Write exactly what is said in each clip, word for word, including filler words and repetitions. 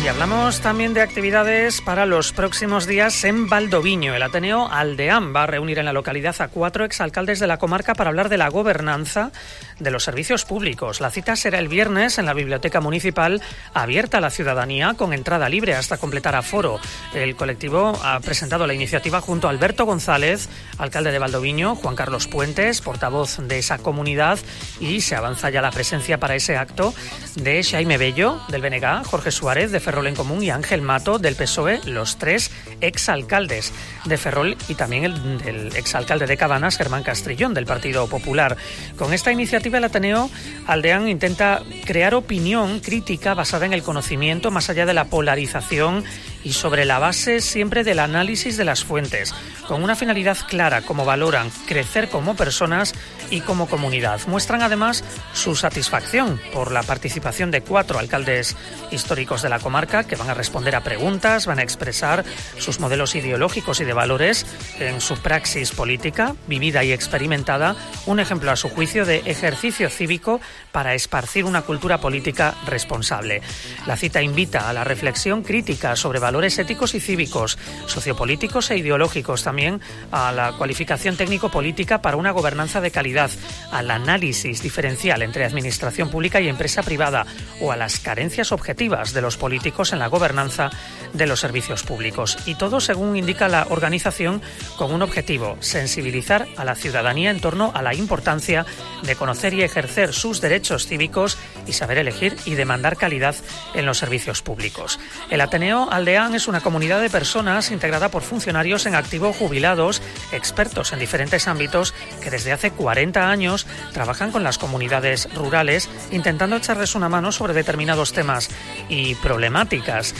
hablamos también de actividades para los próximos días en Valdoviño. El Ateneo Aldeán va a reunir en la localidad a cuatro exalcaldes de la comarca para hablar de la gobernanza de los servicios públicos. La cita será el viernes en la Biblioteca Municipal, abierta a la ciudadanía con entrada libre hasta completar aforo. El colectivo ha presentado la iniciativa junto a Alberto González, alcalde de Valdoviño, Juan Carlos Puentes, portavoz de esa comunidad, y se avanza ya la presencia para ese acto de Xaime Bello, del B N G, Jorge Suárez, de Ferrol en Común, y Ángel Mato, del P S O E, los tres exalcaldes de Ferrol, y también el del exalcalde de Cabanas, Germán Castrillón, del Partido Popular. Con esta iniciativa, el Ateneo Aldeán intenta crear opinión crítica basada en el conocimiento, más allá de la polarización y sobre la base siempre del análisis de las fuentes, con una finalidad clara: como valoran crecer como personas y como comunidad. Muestran además su satisfacción por la participación de cuatro alcaldes históricos de la comarca, que van a responder a preguntas, van a expresar sus modelos ideológicos y de valores en su praxis política, vivida y experimentada, un ejemplo a su juicio de ejercicio cívico para esparcir una cultura política responsable. La cita invita a la reflexión crítica sobre valores éticos y cívicos, sociopolíticos e ideológicos, también a la cualificación técnico-política para una gobernanza de calidad, al análisis diferencial entre administración pública y empresa privada, o a las carencias objetivas de los políticos en la gobernanza de los servicios públicos. Y todo, según indica la organización, con un objetivo: sensibilizar a la ciudadanía en torno a la importancia de conocer y ejercer sus derechos cívicos y saber elegir y demandar calidad en los servicios públicos. El Ateneo Aldeán es una comunidad de personas integrada por funcionarios en activo, jubilados, expertos en diferentes ámbitos, que desde hace cuarenta años trabajan con las comunidades rurales, intentando echarles una mano sobre determinados temas y problemáticas.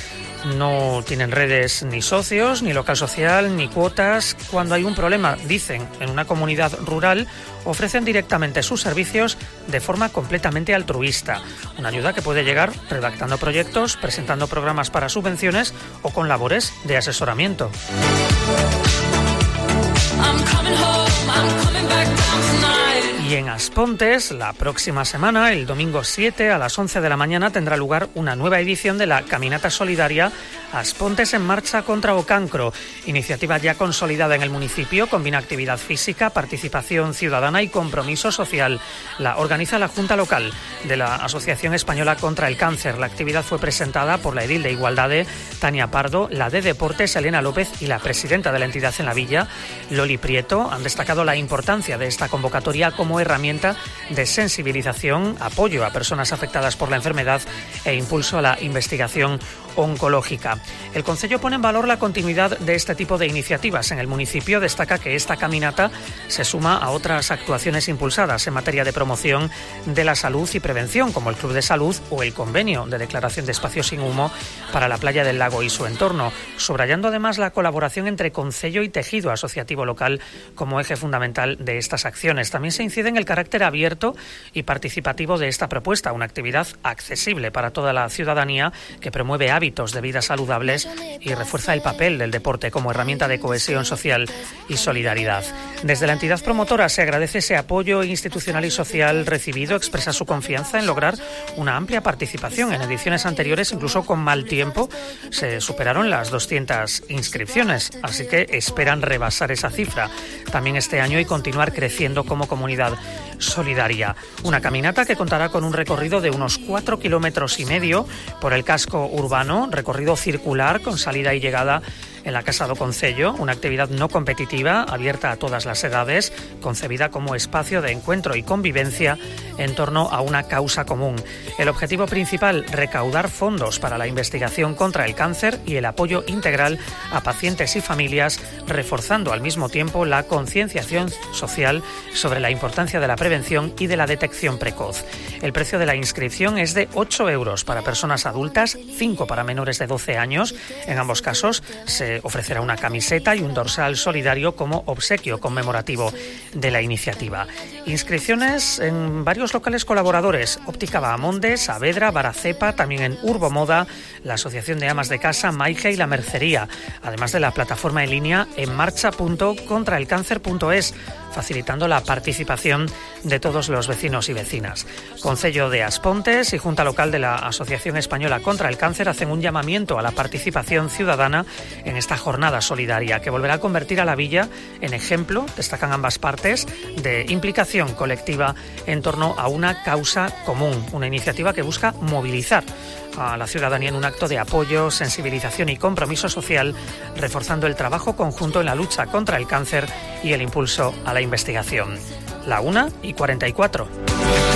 No tienen redes ni socios, ni local social, ni cuotas. Cuando hay un problema, dicen, en una comunidad rural, ofrecen directamente sus servicios de forma completamente altruista. Una ayuda que puede llegar redactando proyectos, presentando programas para subvenciones o con labores de asesoramiento. Y en Aspontes, la próxima semana, el domingo siete a las once de la mañana, tendrá lugar una nueva edición de la Caminata Solidaria Aspontes en Marcha contra o Cancro. Iniciativa ya consolidada en el municipio, combina actividad física, participación ciudadana y compromiso social. La organiza la Junta Local de la Asociación Española contra el Cáncer. La actividad fue presentada por la edil de Igualdade, Tania Pardo, la de Deportes, Elena López, y la presidenta de la entidad en la villa, Loli Prieto. Han destacado la importancia de esta convocatoria como herramienta de sensibilización, apoyo a personas afectadas por la enfermedad e impulso a la investigación oncológica. El concello pone en valor la continuidad de este tipo de iniciativas en el municipio. Destaca que esta caminata se suma a otras actuaciones impulsadas en materia de promoción de la salud y prevención, como el Club de Salud o el convenio de declaración de espacios sin humo para la playa del lago y su entorno, subrayando además la colaboración entre concello y tejido asociativo local como eje fundamental de estas acciones. También se incide en el carácter abierto y participativo de esta propuesta, una actividad accesible para toda la ciudadanía que promueve hábitos de vida saludables y refuerza el papel del deporte como herramienta de cohesión social y solidaridad. Desde la entidad promotora se agradece ese apoyo institucional y social recibido, expresa su confianza en lograr una amplia participación. En ediciones anteriores, incluso con mal tiempo, se superaron las doscientas inscripciones, así que esperan rebasar esa cifra también este año y continuar creciendo como comunidad solidaria. Una caminata que contará con un recorrido de unos cuatro kilómetros y medio por el casco urbano, recorrido circular con salida y llegada en la Casa do Concello, una actividad no competitiva, abierta a todas las edades, concebida como espacio de encuentro y convivencia en torno a una causa común. El objetivo principal: recaudar fondos para la investigación contra el cáncer y el apoyo integral a pacientes y familias, reforzando al mismo tiempo la concienciación social sobre la importancia de la prevención y de la detección precoz. El precio de la inscripción es de ocho euros para personas adultas, cinco para menores de doce años. En ambos casos se se ofrecerá una camiseta y un dorsal solidario como obsequio conmemorativo de la iniciativa. Inscripciones en varios locales colaboradores: Óptica Bahamonde, Saavedra, Baracepa, también en Urbomoda, la Asociación de Amas de Casa, Maige y La Mercería, además de la plataforma en línea enmarcha punto contra el cáncer punto es, facilitando la participación de todos los vecinos y vecinas. Concello de Aspontes y Junta Local de la Asociación Española contra el Cáncer hacen un llamamiento a la participación ciudadana en esta jornada solidaria, que volverá a convertir a la villa en ejemplo, destacan ambas partes, de implicación colectiva en torno a una causa común, una iniciativa que busca movilizar a la ciudadanía en un acto de apoyo, sensibilización y compromiso social, reforzando el trabajo conjunto en la lucha contra el cáncer y el impulso a la investigación. La una y cuarenta y cuatro.